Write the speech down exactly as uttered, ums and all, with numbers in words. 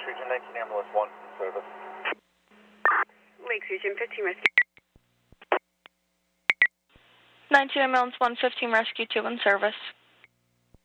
Region nineteen Ambulance one in service. Lakes Region fifteen Rescue. nineteen Ambulance one fifteen Rescue two in service.